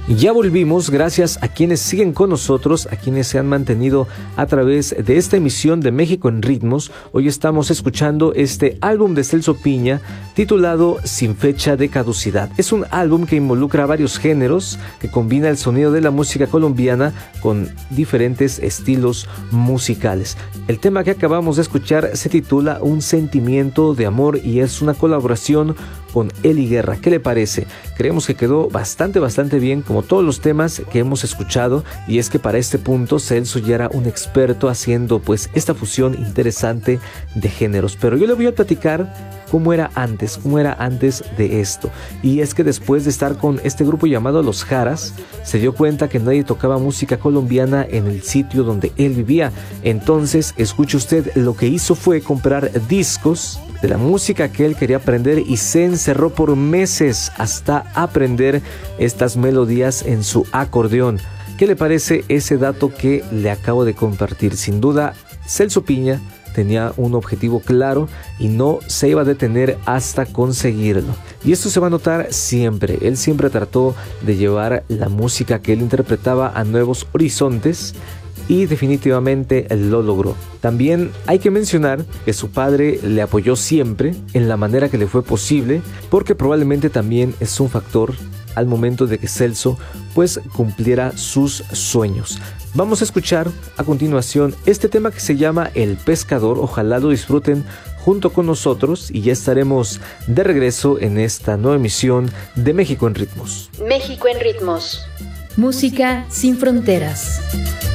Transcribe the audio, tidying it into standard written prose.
Ya volvimos, gracias a quienes siguen con nosotros, a quienes se han mantenido a través de esta emisión de México en Ritmos. Hoy estamos escuchando este álbum de Celso Piña titulado Sin Fecha de Caducidad. Es un álbum que involucra varios géneros, que combina el sonido de la música colombiana con diferentes estilos musicales. El tema que acabamos de escuchar se titula Un Sentimiento de Amor y es una colaboración con Eli Guerra. ¿Qué le parece? Creemos que quedó bastante bien, como todos los temas que hemos escuchado, y es que para este punto Celso ya era un experto haciendo pues esta fusión interesante de géneros. Pero yo le voy a platicar cómo era antes de esto. Y es que después de estar con este grupo llamado Los Jaras, se dio cuenta que nadie tocaba música colombiana en el sitio donde él vivía. Entonces, escuche usted, lo que hizo fue comprar discos de la música que él quería aprender y se encerró por meses hasta aprender estas melodías en su acordeón. ¿Qué le parece ese dato que le acabo de compartir? Sin duda, Celso Piña tenía un objetivo claro y no se iba a detener hasta conseguirlo. Y esto se va a notar siempre. Él siempre trató de llevar la música que él interpretaba a nuevos horizontes y definitivamente lo logró. También hay que mencionar que su padre le apoyó siempre en la manera que le fue posible, porque probablemente también es un factor al momento de que Celso pues cumpliera sus sueños. Vamos a escuchar a continuación este tema que se llama El Pescador. Ojalá lo disfruten junto con nosotros y ya estaremos de regreso en esta nueva emisión de México en Ritmos. México en Ritmos. Música sin fronteras.